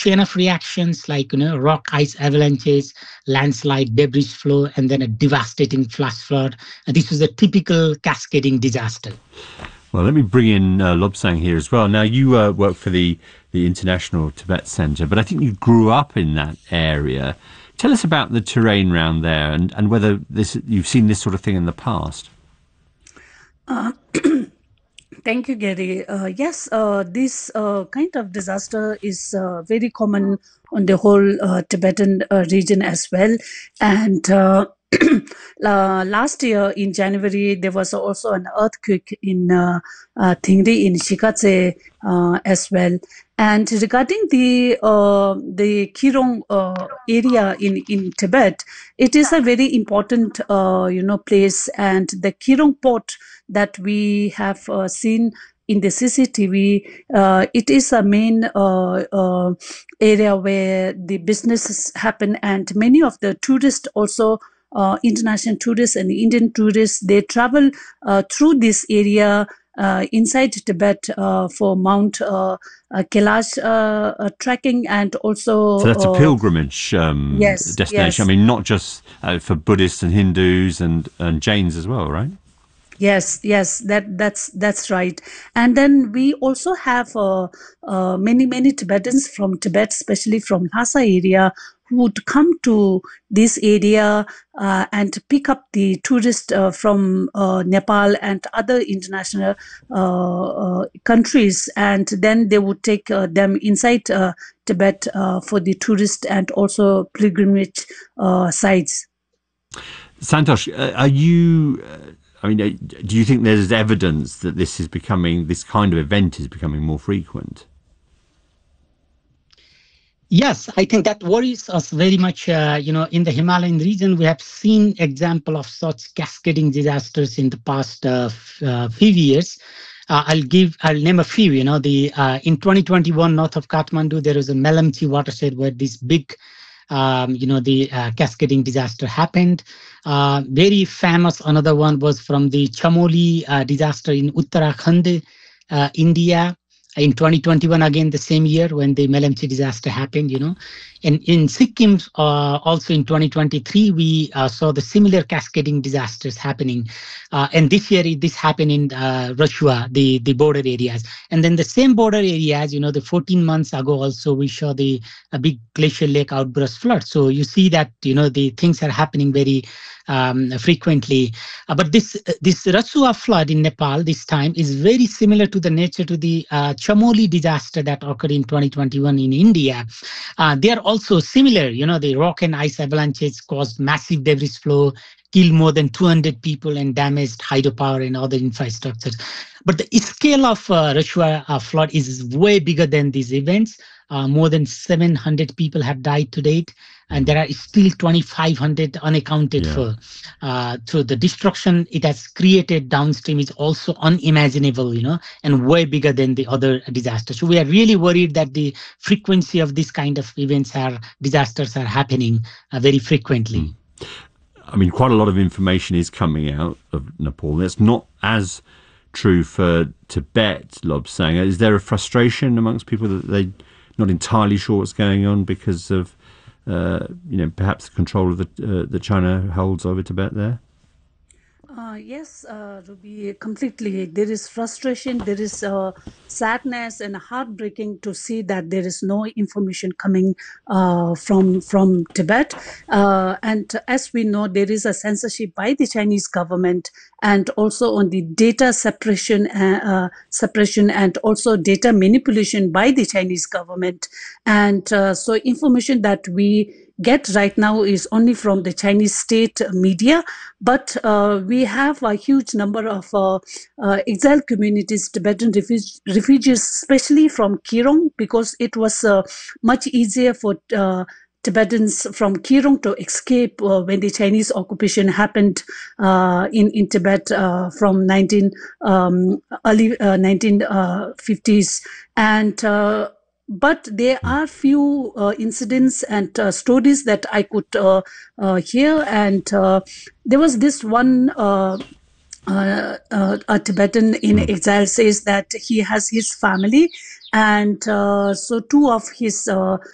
chain of reactions like, rock ice avalanches, landslide, debris flow, and then a devastating flash flood. And this was a typical cascading disaster. Well, let me bring in Lobsang here as well. Now, you work for the International Tibet Centre, but I think you grew up in that area. Tell us about the terrain around there and whether you've seen this sort of thing in the past. Thank you, Gary. Yes, this kind of disaster is very common on the whole Tibetan region as well. And last year in January, there was also an earthquake in Thingri in Shikatse as well. And regarding the Kirong area in Tibet, it is a very important place, and the Kirong port that we have seen in the CCTV, it is a main area where the businesses happen, and many of the tourists also, international tourists and Indian tourists, they travel through this area inside Tibet for Mount Kailash trekking, and also... So that's a pilgrimage destination. Yes. I mean, not just for Buddhists and Hindus and Jains as well, right? Yes, that's right. And then we also have many Tibetans from Tibet, especially from Lhasa area, who would come to this area and pick up the tourists from Nepal and other international countries, and then they would take them inside Tibet for the tourist and also pilgrimage sites. Santosh, are you... do you think there's evidence that this kind of event is becoming more frequent? Yes, I think that worries us very much. In the Himalayan region, we have seen example of such cascading disasters in the past few years. I'll name a few. In 2021, north of Kathmandu, there was a Melamchi watershed where this big cascading disaster happened. Very famous, another one was from the Chamoli disaster in Uttarakhand, India. In 2021, again, the same year when the Melamchi disaster happened, And in Sikkim, also in 2023, we saw the similar cascading disasters happening. And this year, this happened in Rachua, the border areas. And then the same border areas, the 14 months ago also, we saw a big glacial lake outburst flood. So you see that, the things are happening very frequently. But this Rachua flood in Nepal this time is very similar to the nature to the Chamoli disaster that occurred in 2021 in India. They are also similar. The rock and ice avalanches caused massive debris flow, killed more than 200 people, and damaged hydropower and other infrastructures. But the scale of Rachua flood is way bigger than these events. More than 700 people have died to date, and there are still 2,500 unaccounted for. So the destruction it has created downstream is also unimaginable, and way bigger than the other disasters. So we are really worried that the frequency of this kind of disasters are happening very frequently. Quite a lot of information is coming out of Nepal. That's not as true for Tibet, Lobsang. Is there a frustration amongst people that they're not entirely sure what's going on because of, perhaps the control of that China holds over Tibet there? Yes, Ruby, completely. There is frustration, there is sadness and heartbreaking to see that there is no information coming from Tibet. And as we know, there is a censorship by the Chinese government, and also on the data suppression and also data manipulation by the Chinese government. And so information that we get right now is only from the Chinese state media, but we have a huge number of exiled communities, Tibetan refugees, especially from Kirong, because it was much easier for Tibetans from Kirong to escape when the Chinese occupation happened in Tibet from early 1950s. And but there are few incidents and stories that I could hear, and there was this one a Tibetan in exile says that he has his family, and so two of his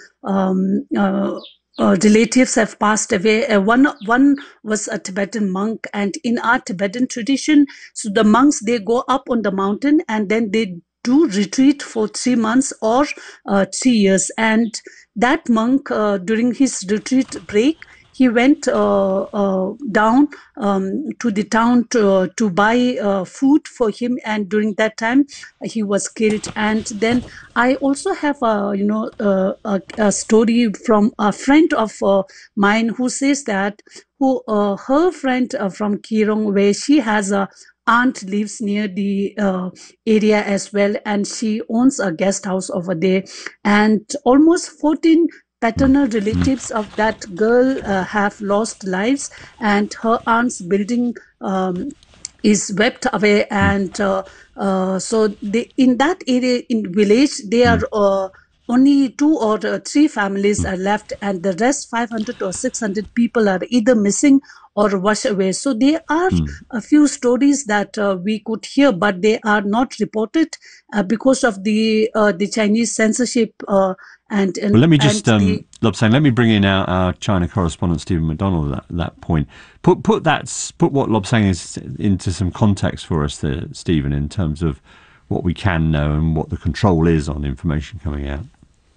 relatives have passed away. One was a Tibetan monk, and in our Tibetan tradition, so the monks, they go up on the mountain and then they do retreat for 3 months or 3 years. And that monk, during his retreat break, he went down to the town to buy food for him, and during that time he was killed. And then I also have a story from a friend of mine who says that her friend from Kirong, where she has a aunt lives near the area as well, and she owns a guest house over there, and almost 14 paternal relatives of that girl have lost lives, and her aunt's building is swept away. And so in that area, in village, there are only 2 or 3 families are left, and the rest 500 or 600 people are either missing or washed away. So there are a few stories that we could hear, but they are not reported because of the Chinese censorship. And well, let me just, Lobsang, let me bring in our China correspondent Stephen McDonald at that point. Put what Lobsang is into some context for us there, Stephen, in terms of what we can know and what the control is on information coming out.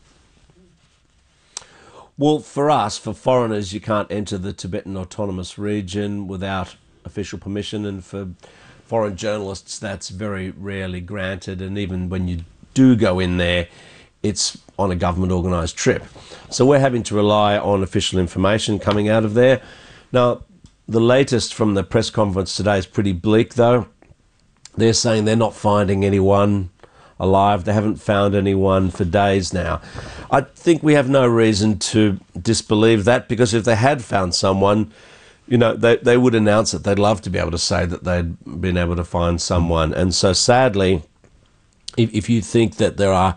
Well, for us, for foreigners, you can't enter the Tibetan Autonomous Region without official permission, and for foreign journalists, that's very rarely granted. And even when you do go in there, it's on a government organised trip. So we're having to rely on official information coming out of there. Now, the latest from the press conference today is pretty bleak, though. They're saying they're not finding anyone alive. They haven't found anyone for days now. I think we have no reason to disbelieve that, because if they had found someone, you know, they would announce it. They'd love to be able to say that they'd been able to find someone. And so sadly, if you think that there are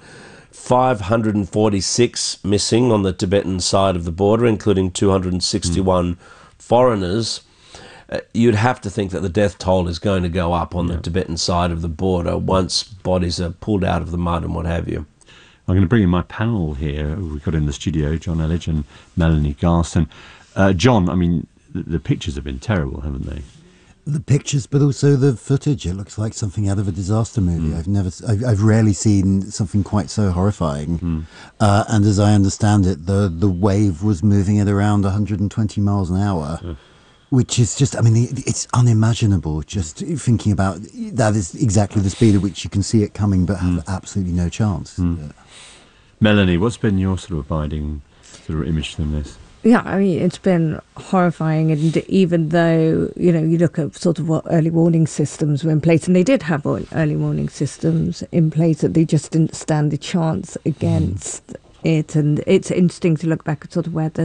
546 missing on the Tibetan side of the border, including 261 foreigners, you'd have to think that the death toll is going to go up on the Tibetan side of the border once bodies are pulled out of the mud and what have you. I'm going to bring in my panel here. We've got in the studio John Elledge and Melanie Garston. John, I mean, the pictures have been terrible, haven't they? The pictures, but also the footage. It looks like something out of a disaster movie. I've rarely seen something quite so horrifying. And as I understand it, the wave was moving at around 120 miles an hour, which is just, I mean, it's unimaginable. Just thinking about that is exactly the speed at which you can see it coming, but have absolutely no chance. Melanie, what's been your sort of abiding sort of image from this? Yeah, I mean, it's been horrifying, and even though, you know, you look at sort of what early warning systems were in place, and they did have early warning systems in place, that they just didn't stand a chance against it. And it's interesting to look back at sort of where the